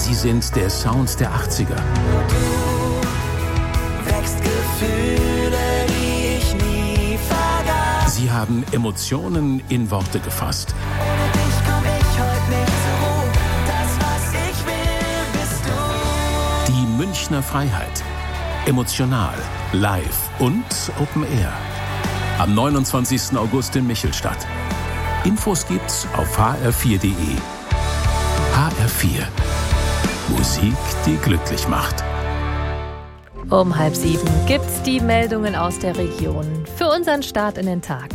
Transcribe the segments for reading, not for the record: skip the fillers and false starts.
Sie sind der Sound der 80er. Wächst Gefühle, die ich nie vergaß. Sie haben Emotionen in Worte gefasst. Ohne dich komm ich heute nicht zur Ruhe. Das, was ich will, bist du. Die Münchner Freiheit. Emotional, live und Open Air. Am 29. August in Michelstadt. Infos gibt's auf hr4.de. HR4. Musik, die glücklich macht. Um 6:30 gibt's die Meldungen aus der Region für unseren Start in den Tag.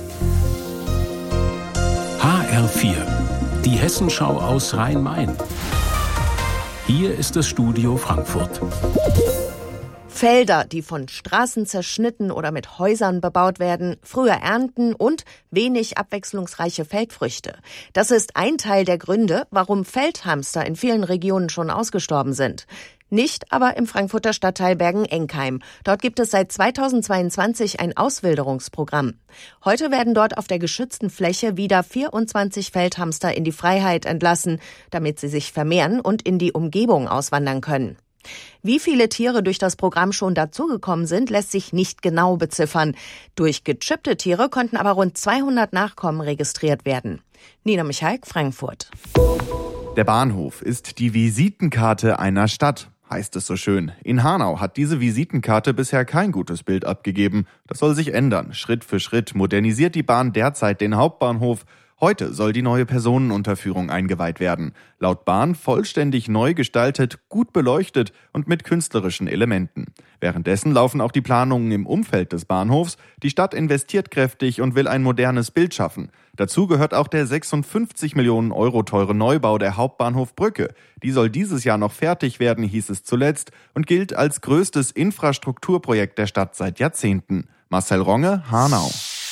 HR4. Die Hessenschau aus Rhein-Main. Hier ist das Studio Frankfurt. Felder, die von Straßen zerschnitten oder mit Häusern bebaut werden, früher ernten und wenig abwechslungsreiche Feldfrüchte. Das ist ein Teil der Gründe, warum Feldhamster in vielen Regionen schon ausgestorben sind. Nicht aber im Frankfurter Stadtteil Bergen-Enkheim. Dort gibt es seit 2022 ein Auswilderungsprogramm. Heute werden dort auf der geschützten Fläche wieder 24 Feldhamster in die Freiheit entlassen, damit sie sich vermehren und in die Umgebung auswandern können. Wie viele Tiere durch das Programm schon dazugekommen sind, lässt sich nicht genau beziffern. Durch gechippte Tiere konnten aber rund 200 Nachkommen registriert werden. Nina Michalk, Frankfurt. Der Bahnhof ist die Visitenkarte einer Stadt, heißt es so schön. In Hanau hat diese Visitenkarte bisher kein gutes Bild abgegeben. Das soll sich ändern. Schritt für Schritt modernisiert die Bahn derzeit den Hauptbahnhof. Heute soll die neue Personenunterführung eingeweiht werden. Laut Bahn vollständig neu gestaltet, gut beleuchtet und mit künstlerischen Elementen. Währenddessen laufen auch die Planungen im Umfeld des Bahnhofs. Die Stadt investiert kräftig und will ein modernes Bild schaffen. Dazu gehört auch der 56 Millionen Euro teure Neubau der Hauptbahnhofbrücke. Die soll dieses Jahr noch fertig werden, hieß es zuletzt, und gilt als größtes Infrastrukturprojekt der Stadt seit Jahrzehnten. Marcel Ronge, Hanau.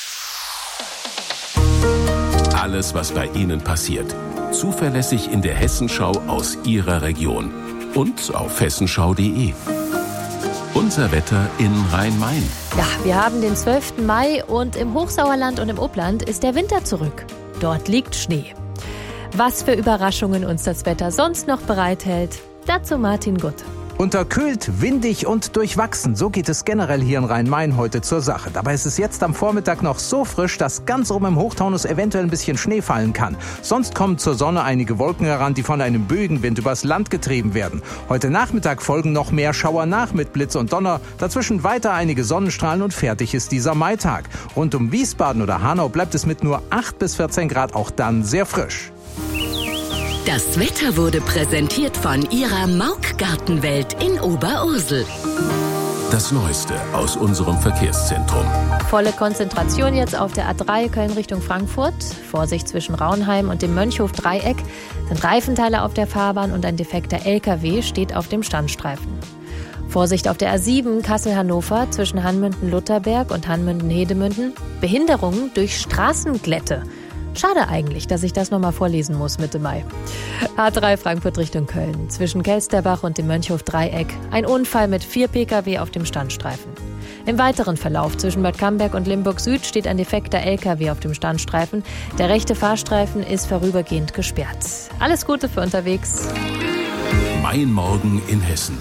Alles, was bei Ihnen passiert. Zuverlässig in der Hessenschau aus Ihrer Region. Und auf hessenschau.de. Unser Wetter in Rhein-Main. Ja, wir haben den 12. Mai und im Hochsauerland und im Upland ist der Winter zurück. Dort liegt Schnee. Was für Überraschungen uns das Wetter sonst noch bereithält, dazu Martin Gutt. Unterkühlt, windig und durchwachsen, so geht es generell hier in Rhein-Main heute zur Sache. Dabei ist es jetzt am Vormittag noch so frisch, dass ganz oben im Hochtaunus eventuell ein bisschen Schnee fallen kann. Sonst kommen zur Sonne einige Wolken heran, die von einem Böenwind übers Land getrieben werden. Heute Nachmittag folgen noch mehr Schauer nach mit Blitz und Donner, dazwischen weiter einige Sonnenstrahlen und fertig ist dieser Maitag. Rund um Wiesbaden oder Hanau bleibt es mit nur 8 bis 14 Grad auch dann sehr frisch. Das Wetter wurde präsentiert von Ihrer Mauk-Gartenwelt in Oberursel. Das Neueste aus unserem Verkehrszentrum. Volle Konzentration jetzt auf der A3 Köln Richtung Frankfurt. Vorsicht zwischen Raunheim und dem Mönchhof-Dreieck. Sind Reifenteile auf der Fahrbahn und ein defekter LKW steht auf dem Standstreifen. Vorsicht auf der A7 Kassel-Hannover zwischen Hanmünden-Lutherberg und Hanmünden-Hedemünden. Behinderungen durch Straßenglätte. Schade eigentlich, dass ich das nochmal vorlesen muss Mitte Mai. A3 Frankfurt Richtung Köln. Zwischen Kelsterbach und dem Mönchhof-Dreieck. Ein Unfall mit 4 Pkw auf dem Standstreifen. Im weiteren Verlauf zwischen Bad Camberg und Limburg Süd steht ein defekter LKW auf dem Standstreifen. Der rechte Fahrstreifen ist vorübergehend gesperrt. Alles Gute für unterwegs. Mein Morgen in Hessen.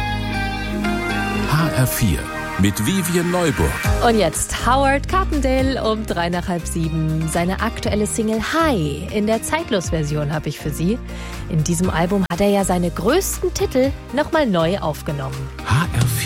HR4. Mit Vivian Neuburg. Und jetzt Howard Carpendale um 6:03. Seine aktuelle Single High in der Zeitlos-Version habe ich für Sie. In diesem Album hat er ja seine größten Titel nochmal neu aufgenommen. HR4.